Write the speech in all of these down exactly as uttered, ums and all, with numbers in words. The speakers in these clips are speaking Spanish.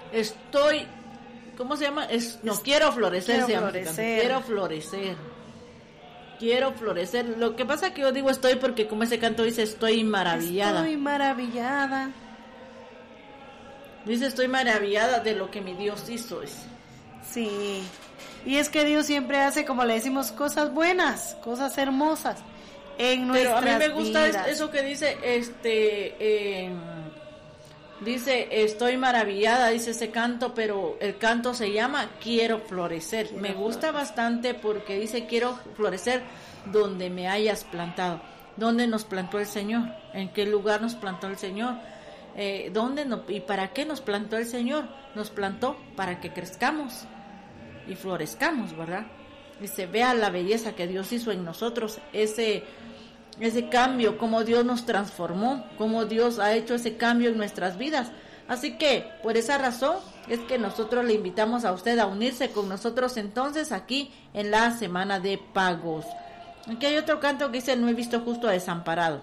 estoy, ¿cómo se llama? Es, no, quiero florecer, quiero se llama, florecer. quiero florecer, quiero florecer. Lo que pasa que yo digo estoy porque como ese canto dice estoy maravillada. Estoy maravillada. Dice estoy maravillada de lo que mi Dios hizo. Es. Sí, y es que Dios siempre hace, como le decimos, cosas buenas, cosas hermosas en nuestras vidas. Pero a mí me gusta vidas. Eso que dice, este, eh, dice, estoy maravillada, dice ese canto, pero el canto se llama Quiero florecer. Quiero me gusta florecer. Bastante porque dice quiero florecer donde me hayas plantado. ¿Dónde nos plantó el Señor? ¿En qué lugar nos plantó el Señor? Eh, ¿dónde no, y para qué nos plantó el Señor? Nos plantó para que crezcamos y florezcamos, ¿verdad? Y se vea la belleza que Dios hizo en nosotros, ese ese cambio, cómo Dios nos transformó, cómo Dios ha hecho ese cambio en nuestras vidas. Así que por esa razón es que nosotros le invitamos a usted a unirse con nosotros entonces aquí en la semana de pagos. Aquí hay otro canto que dice no he visto justo desamparado.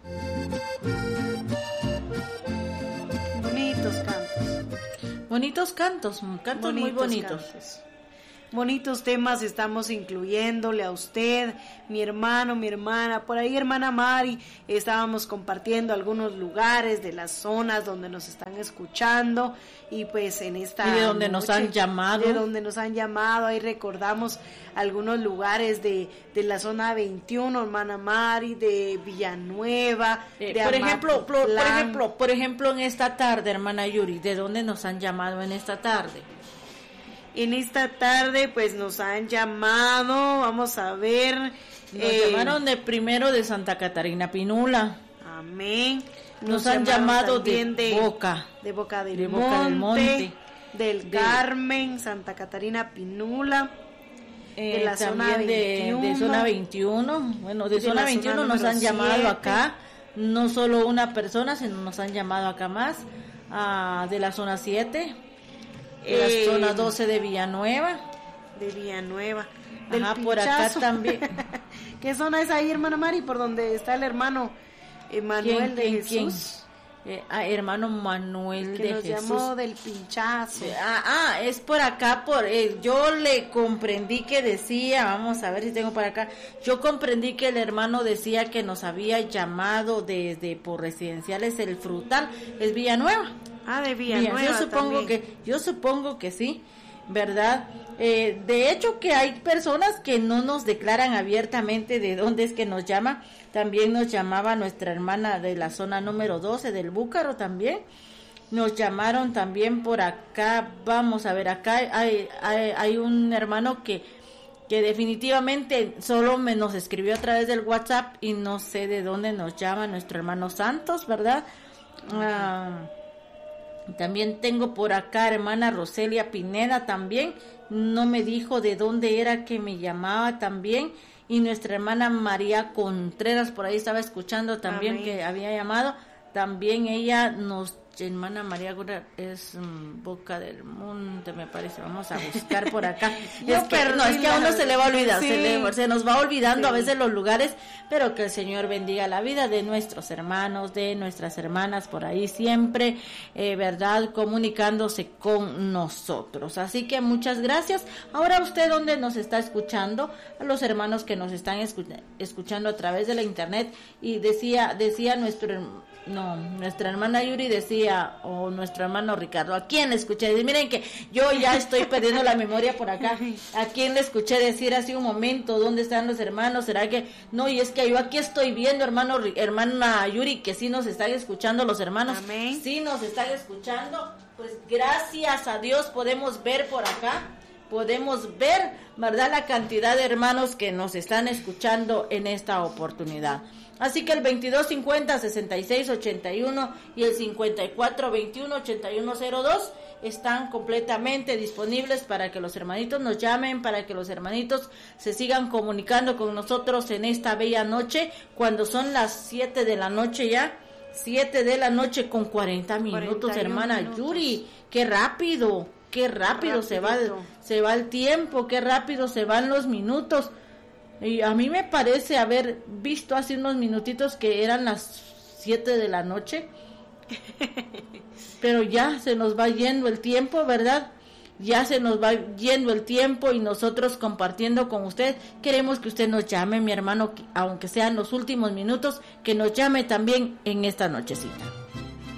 Bonitos cantos. Bonitos cantos, cantos bonitos muy bonitos. Cantos. Bonitos temas estamos incluyéndole a usted, mi hermano, mi hermana, por ahí hermana Mari, estábamos compartiendo algunos lugares de las zonas donde nos están escuchando y pues en esta y de donde noche, nos han llamado, de donde nos han llamado, ahí recordamos algunos lugares de, de la zona veintiuno, hermana Mari, de Villanueva, eh, de por ejemplo, por, por ejemplo, por ejemplo en esta tarde, hermana Yuri, ¿de dónde nos han llamado en esta tarde? En esta tarde pues nos han llamado, vamos a ver. Nos eh, llamaron de primero de Santa Catarina Pinula. Amén. Nos, nos han llamado de, de Boca. De Boca del, de Monte, Boca del Monte. Del de, Carmen, Santa Catarina Pinula. Eh, de la zona veintiuno. De, de zona veintiuno. Bueno, de, de zona veintiuno zona nos han siete. Llamado acá. No solo una persona, sino nos han llamado acá más. Uh, de la zona siete. De la eh, zona doce de Villanueva. De Villanueva. Del Ajá, por acá también. ¿Qué zona es ahí, hermana Mari? Por donde está el hermano Manuel ¿Quién, de quién, Jesús. ¿Quién? Eh, ah, hermano Manuel que de nos Jesús. Llamó del pinchazo. Ah, ah, es por acá, por eh, yo le comprendí que decía, vamos a ver si tengo por acá, yo comprendí que el hermano decía que nos había llamado desde por residenciales El Frutal, es Villanueva. Ah, de Villanueva. Yo supongo también. que, yo supongo que sí, ¿verdad? Eh, de hecho que hay personas que no nos declaran abiertamente de dónde es que nos llama. También nos llamaba nuestra hermana de la zona número doce del Búcaro también. Nos llamaron también por acá, vamos a ver, acá hay, hay, hay un hermano que, que definitivamente solo me nos escribió a través del WhatsApp y no sé de dónde nos llama nuestro hermano Santos, ¿verdad? Ah, también tengo por acá hermana Roselia Pineda también, no me dijo de dónde era que me llamaba también, y nuestra hermana María Contreras por ahí estaba escuchando también. Amén. Que había llamado, también ella nos, hermana María Contreras es um, Boca del Monte me parece, vamos a buscar por acá. es que, no, es que a uno se le va a olvidar, sí. se, le, se nos va olvidando sí. a veces los lugares, pero que el Señor bendiga la vida de nuestros hermanos, de nuestras hermanas por ahí siempre, eh, verdad, comunicándose con nosotros. Así que muchas gracias. Ahora usted donde nos está escuchando, a los hermanos que nos están escu- escuchando a través de la internet, y decía, decía nuestro, no, nuestra hermana Yuri decía, o nuestro hermano Ricardo, ¿a quién le escuché decir? Miren que yo ya estoy perdiendo la memoria por acá. ¿A quién le escuché decir hace un momento? ¿Dónde están los hermanos? ¿Será que no? Y es que yo aquí estoy viendo, hermano, hermana Yuri, que sí nos están escuchando los hermanos. Amén. Sí nos están escuchando. Pues gracias a Dios podemos ver por acá, podemos ver, ¿verdad?, la cantidad de hermanos que nos están escuchando en esta oportunidad. Así que el veintidós cincuenta sesenta y seis ochenta y uno y el cincuenta y cuatro veintiuno ochenta y uno cero dos están completamente disponibles para que los hermanitos nos llamen, para que los hermanitos se sigan comunicando con nosotros en esta bella noche, cuando son las siete de la noche ya, siete de la noche con cuarenta minutos, hermana minutos. Yuri, qué rápido, qué rápido se va, se va el tiempo, qué rápido se van los minutos. Y a mí me parece haber visto hace unos minutitos que eran las siete de la noche. pero ya se nos va yendo el tiempo, ¿verdad? Ya se nos va yendo el tiempo y nosotros compartiendo con usted, queremos que usted nos llame, mi hermano, aunque sean los últimos minutos, que nos llame también en esta nochecita.